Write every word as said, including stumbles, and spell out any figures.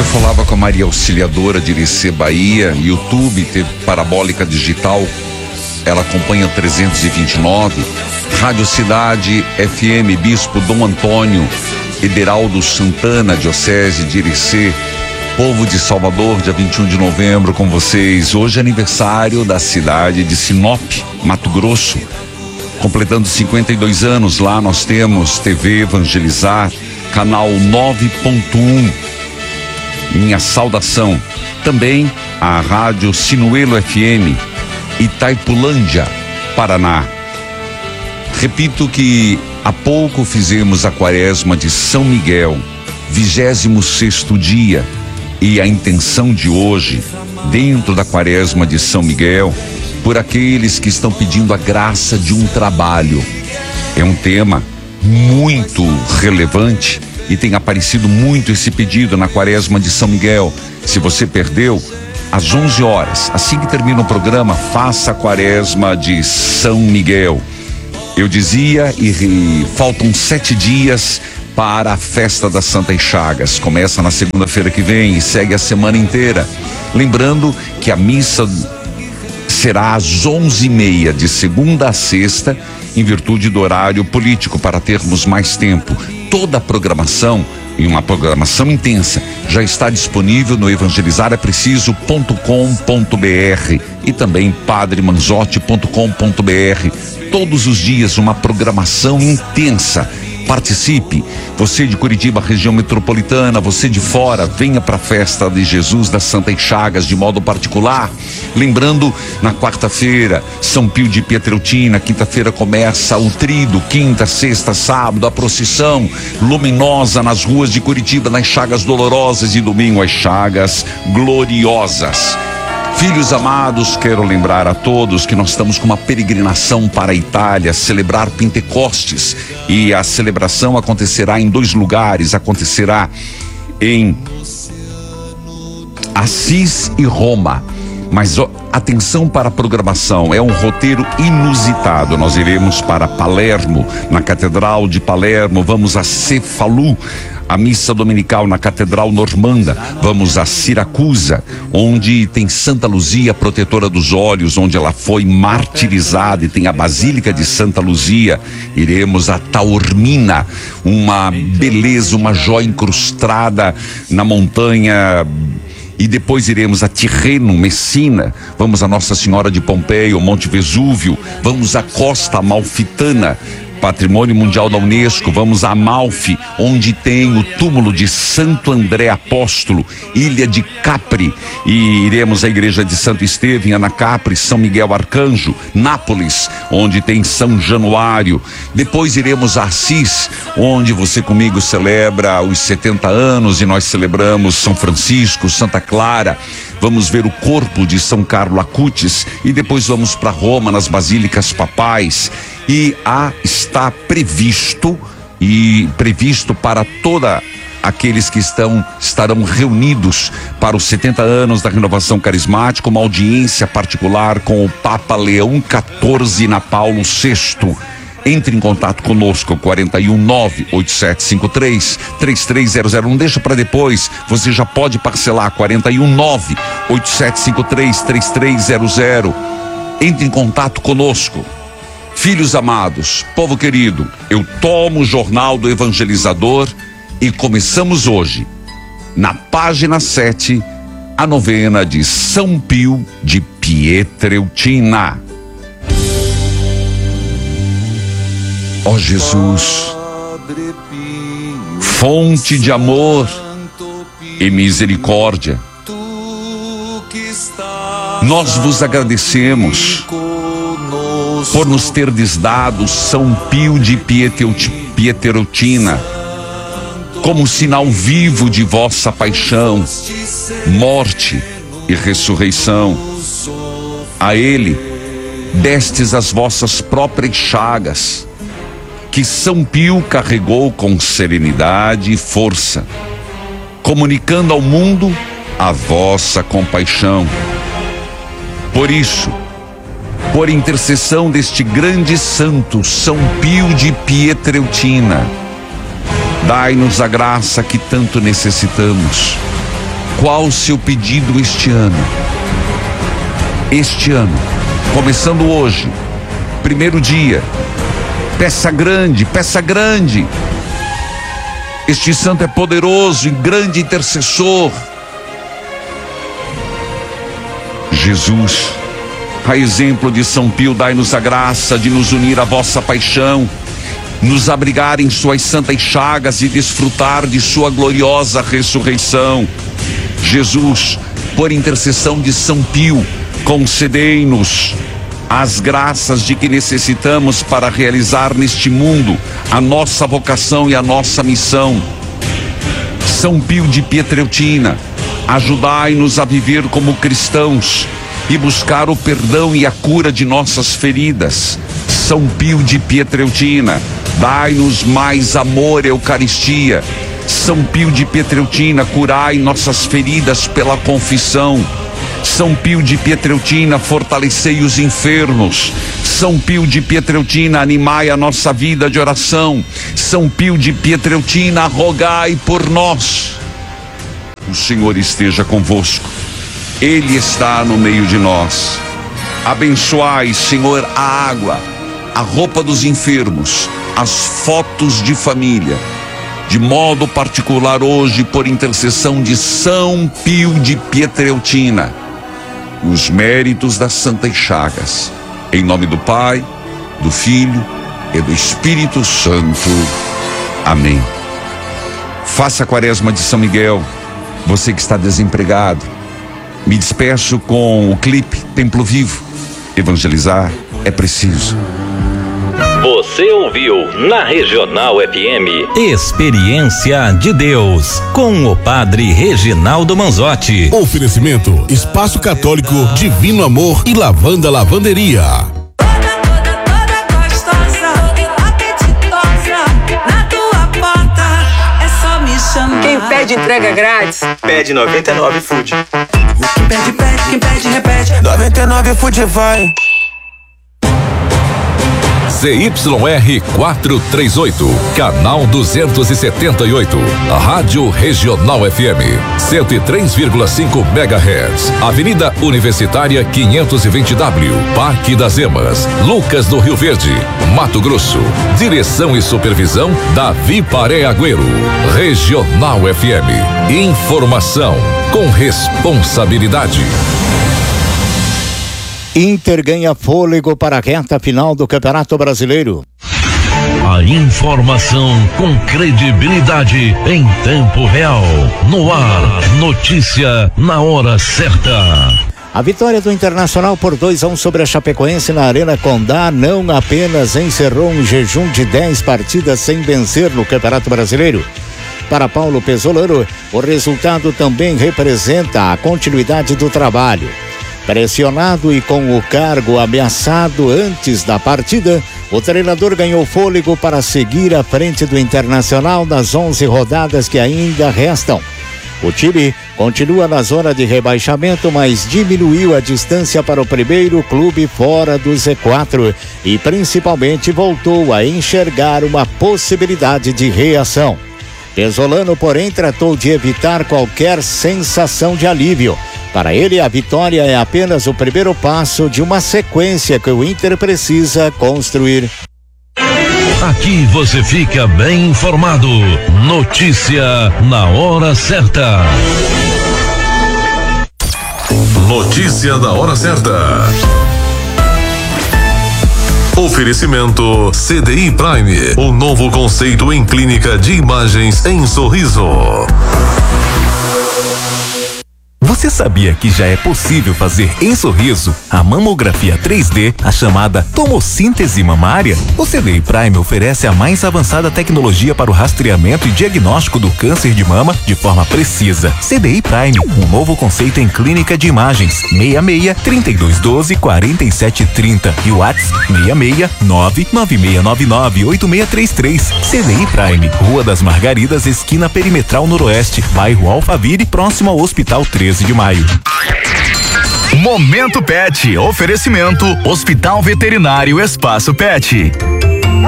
falava com a Maria Auxiliadora de Irecê, Bahia. YouTube, T V Parabólica Digital, ela acompanha trezentos e vinte e nove. Rádio Cidade F M, Bispo Dom Antônio Ederaldo Santana, Diocese de Irecê. Povo de Salvador, dia vinte e um de novembro com vocês. Hoje é aniversário da cidade de Sinop, Mato Grosso, completando cinquenta e dois anos. Lá nós temos T V Evangelizar, canal nove ponto um. Minha saudação. Também a Rádio Sinuelo F M, Itaipulândia, Paraná. Repito que há pouco fizemos a quaresma de São Miguel, vigésimo sexto dia, e a intenção de hoje, dentro da quaresma de São Miguel, por aqueles que estão pedindo a graça de um trabalho. É um tema muito relevante e tem aparecido muito esse pedido na quaresma de São Miguel. Se você perdeu, às onze horas, assim que termina o programa, faça a quaresma de São Miguel. Eu dizia, e, e faltam sete dias para a festa das Santas Chagas. Começa na segunda-feira que vem e segue a semana inteira. Lembrando que a missa será às onze e meia, de segunda a sexta, em virtude do horário político, para termos mais tempo. Toda a programação, e uma programação intensa, já está disponível no evangelizar é preciso ponto com ponto br e também padre manzotti ponto com ponto br. Todos os dias uma programação intensa. Participe. Você de Curitiba, região metropolitana, você de fora, venha para a festa de Jesus das Santas Chagas de modo particular. Lembrando, na quarta-feira, São Pio de Pietreutina. Quinta-feira começa o trido. Quinta, sexta, sábado, a procissão luminosa nas ruas de Curitiba, nas Chagas Dolorosas, e domingo as Chagas Gloriosas. Filhos amados, quero lembrar a todos que nós estamos com uma peregrinação para a Itália, celebrar Pentecostes, e a celebração acontecerá em dois lugares. Acontecerá em Assis e Roma. Mas ó, atenção para a programação, é um roteiro inusitado. Nós iremos para Palermo, na Catedral de Palermo, vamos a Cefalu, a missa dominical na Catedral Normanda. Vamos a Siracusa, onde tem Santa Luzia, protetora dos olhos, onde ela foi martirizada, e tem a Basílica de Santa Luzia. Iremos a Taormina, uma beleza, uma joia incrustada na montanha. E depois iremos a Tirreno, Messina. Vamos a Nossa Senhora de Pompeia, o Monte Vesúvio. Vamos a Costa Amalfitana, Patrimônio Mundial da Unesco. Vamos a Amalfi, onde tem o túmulo de Santo André Apóstolo, Ilha de Capri. E iremos à Igreja de Santo Estevão, em Anacapri, São Miguel Arcanjo, Nápoles, onde tem São Januário. Depois iremos a Assis, onde você comigo celebra os setenta anos, e nós celebramos São Francisco, Santa Clara. Vamos ver o corpo de São Carlo Acutis, e depois vamos para Roma, nas basílicas papais. E há, está previsto, e previsto para toda aqueles que estão, estarão reunidos para os setenta anos da renovação carismática, uma audiência particular com o Papa Leão quatorze na Paulo sexto. Entre em contato conosco, quarenta e um, nove oito sete cinco três, três três zero zero. Não deixa para depois, você já pode parcelar. Quarenta e um, nove oito sete cinco três, três três zero zero. Entre em contato conosco. Filhos amados, povo querido, eu tomo o jornal do evangelizador e começamos hoje, na página sete, a novena de São Pio de Pietreutina. Ó Jesus, fonte de amor e misericórdia, nós vos agradecemos por nos terdes dado São Pio de Pietreutina como sinal vivo de vossa paixão, morte e ressurreição. A ele destes as vossas próprias chagas, que São Pio carregou com serenidade e força, comunicando ao mundo a vossa compaixão. Por isso, por intercessão deste grande santo, São Pio de Pietreutina, dai-nos a graça que tanto necessitamos, Qual o seu pedido este ano? Este ano, começando hoje, primeiro dia, peça grande, peça grande. Este santo é poderoso e grande intercessor. Jesus, a exemplo de São Pio, dai-nos a graça de nos unir à vossa paixão, nos abrigar em suas santas chagas e desfrutar de sua gloriosa ressurreição. Jesus, por intercessão de São Pio, concedei-nos as graças de que necessitamos para realizar neste mundo a nossa vocação e a nossa missão. São Pio de Pietreutina, ajudai-nos a viver como cristãos e buscar o perdão e a cura de nossas feridas. São Pio de Pietreutina, dai-nos mais amor e Eucaristia. São Pio de Pietreutina, curai nossas feridas pela confissão. São Pio de Pietreutina, fortalecei os enfermos. São Pio de Pietreutina, animai a nossa vida de oração. São Pio de Pietreutina, rogai por nós. O Senhor esteja convosco. Ele está no meio de nós. Abençoai, Senhor, a água, a roupa dos enfermos, as fotos de família. De modo particular hoje, por intercessão de São Pio de Pietreutina, os méritos das Santas Chagas. Em nome do Pai, do Filho e do Espírito Santo. Amém. Faça a quaresma de São Miguel, você que está desempregado. Me despeço com o clipe Templo Vivo. Evangelizar é preciso. Você ouviu na Regional F M Experiência de Deus com o Padre Reginaldo Manzotti. Oferecimento Espaço Católico Divino Amor e Lavanda Lavanderia. Toda, toda, toda gostosa, apetitosa, na tua porta é só me chamar. Quem pede entrega grátis, pede noventa e nove Food. Quem pede, pede, quem pede, repete. noventa e nove Food vai. Z Y R quatrocentos e trinta e oito, canal duzentos e setenta e oito, Rádio Regional F M, cento e três vírgula cinco megahertz, Avenida Universitária quinhentos e vinte W, Parque das Emas, Lucas do Rio Verde, Mato Grosso. Direção e supervisão Davi Paré Agüero. Regional F M, informação com responsabilidade. Inter ganha fôlego para a reta final do Campeonato Brasileiro. A informação com credibilidade em tempo real. No ar, notícia na hora certa. A vitória do Internacional por dois a um sobre a Chapecoense na Arena Condá não apenas encerrou um jejum de dez partidas sem vencer no Campeonato Brasileiro. Para Paulo Pesolano, o resultado também representa a continuidade do trabalho. Pressionado e com o cargo ameaçado antes da partida, o treinador ganhou fôlego para seguir à frente do Internacional nas onze rodadas que ainda restam. O time continua na zona de rebaixamento, mas diminuiu a distância para o primeiro clube fora do Z quatro e principalmente voltou a enxergar uma possibilidade de reação. Pesolano, porém, tratou de evitar qualquer sensação de alívio. Para ele, a vitória é apenas o primeiro passo de uma sequência que o Inter precisa construir. Aqui você fica bem informado. Notícia na hora certa. Notícia da hora certa. Oferecimento C D I Prime, o novo conceito em clínica de imagens em Sorriso. Você sabia que já é possível fazer em Sorriso a mamografia três D, a chamada tomossíntese mamária? O C D I Prime oferece a mais avançada tecnologia para o rastreamento e diagnóstico do câncer de mama de forma precisa. C D I Prime, um novo conceito em clínica de imagens. seis seis, trinta e dois doze, quarenta e sete trinta e o WhatsApp seis seis, nove nove seis nove nove, oito seis três três. C D I Prime, Rua das Margaridas, esquina Perimetral Noroeste, bairro Alphaville, próximo ao Hospital treze de Maio. Momento Pet, oferecimento Hospital Veterinário Espaço Pet.